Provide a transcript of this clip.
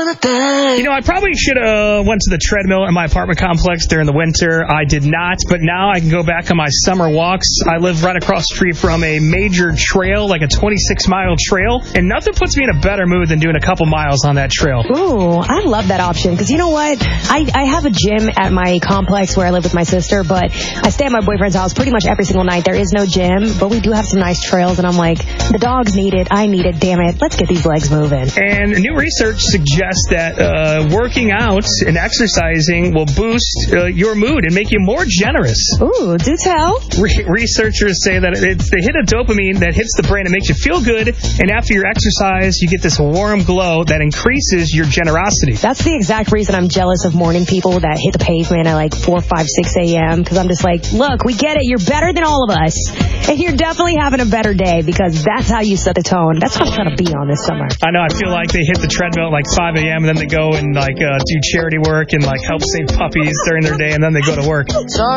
I probably should have went to the treadmill in my apartment complex during the winter. I did not, but now I can go back on my summer walks. I live right across the street from a major trail, like a 26-mile trail, and nothing puts me in a better mood than doing a couple miles on that trail. Ooh, I love that option, because you know what? I have a gym at my complex where I live with my sister, but I stay at my boyfriend's house pretty much every single night. There is no gym, but we do have some nice trails, and I'm like, the dogs need it, I need it, damn it, let's get these legs moving. And new research suggests that working out and exercising will boost your mood and make you more generous. Ooh, do tell. Researchers say that they hit a dopamine that hits the brain and makes you feel good, and after your exercise, you get this warm glow that increases your generosity. That's the exact reason I'm jealous of morning people that hit the pavement at like 4, 5, 6 a.m. because I'm just like, look, we get it. You're better than all of us. And you're definitely having a better day because that's how you set the tone. That's what I'm trying to be on this summer. I know. I feel like they hit the treadmill at like 5 a.m. and then they go and like do charity work and like help save puppies during their day and then they go to work.